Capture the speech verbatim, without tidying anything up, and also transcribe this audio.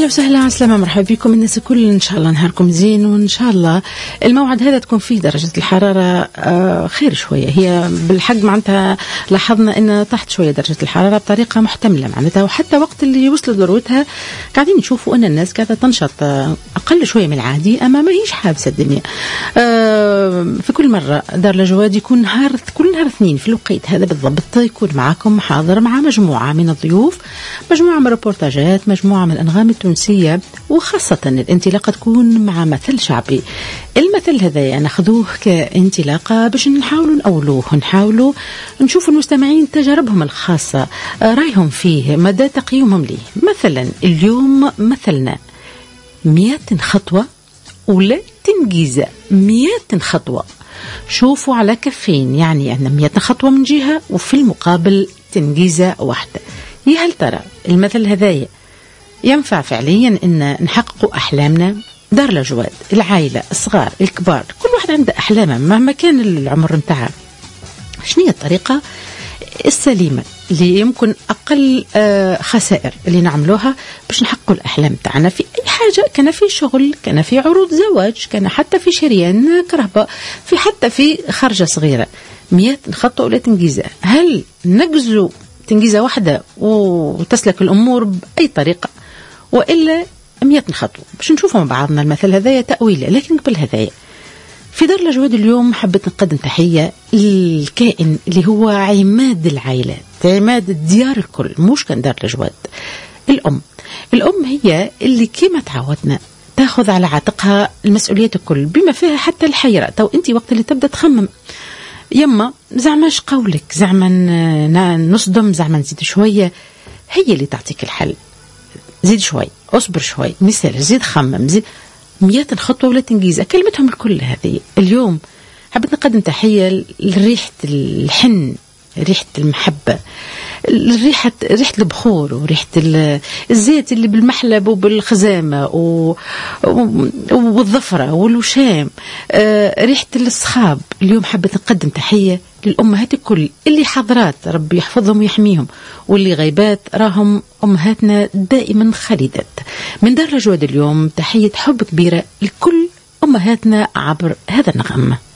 أهلا وسهلا عسلامة مرحبا بكم الناس الكل. إن شاء الله نهاركم زين، وإن شاء الله الموعد هذا تكون فيه درجة الحرارة خير شوية. هي بالحق معناتها لاحظنا أن تحت شوية درجة الحرارة بطريقة محتملة معناتها، وحتى وقت اللي وصلت ذروتها قاعدين نشوفوا أن الناس قاعدة تنشط أقل شوية من العادي، أما ما هيش حابسة الدنيا. في كل مرة دار الجواد يكون نهار كل نهار اثنين في الوقت هذا بالضبط يكون معكم محاضر مع مجموعة من الضيوف، مجموعة من الريبورتاجات، مجموعة من الأنغام التونسية، وخاصة الانطلاقة تكون مع مثل شعبي. المثل هذا ناخذوه كانطلاقة باش نحاولوا نأولوه، نحاولوا نشوف المستمعين تجاربهم الخاصة، رأيهم فيه، مدى تقييمهم ليه. مثلا اليوم مثلنا مئة خطوة ولا تنجيزة. مئة خطوة شوفوا على كفين، يعني أن مئة خطوة من جهة وفي المقابل تنجيزة واحدة. يا هل ترى المثل هذايا ينفع فعليا أن نحقق أحلامنا؟ دار الجواد، العائلة، الصغار، الكبار، كل واحد عنده أحلامه مهما كان العمر متاعه. شنو هي الطريقة السليمة اللي يمكن أقل خسائر اللي نعملوها باش نحققوا الأحلام تاعنا في أي حاجة؟ كان في شغل، كان في عروض زواج، كان حتى في شريان كرهبة، في حتى في خرجة صغيرة. مئة خطوة ولا تنجيزة. هل نجزوا تنجيزة واحدة وتسلك الأمور بأي طريقة، وإلا مئة خطوة؟ باش نشوفوا مع بعضنا المثل هذايا تأويله. لكن قبل هذايا في دار الجواد اليوم حبيت نقدم تحية للكائن اللي هو عماد العائلات، عماد الديار الكل، مش كان دار الجواد. الأم. الأم هي اللي كما تعودنا تاخذ على عاتقها المسؤوليات الكل بما فيها حتى الحيرة. تو أنت وقت اللي تبدأ تخمم يما زعماش قولك، زعما نصدم، زعما نزيد شوية، هي اللي تعطيك الحل. زيد شوي، أصبر شوي، مثال، زيد خمم، زيد. مئة خطوة ولا تنجيزة، كلمتهم الكل هذه. اليوم حبيت نقدم تحية لريحة الحن، ريحة المحبة، ريحة ريحة البخور، وريحة الزيت اللي بالمحلب وبالخزامة والظفرة والوشام، ريحة الصخاب. اليوم حبيت نقدم تحية للأمهات الكل اللي حضرات، ربي يحفظهم ويحميهم، واللي غيبات راهم أمهاتنا دائما خالدات. من دار الجواد اليوم تحية حب كبيرة لكل أمهاتنا عبر هذا النغم.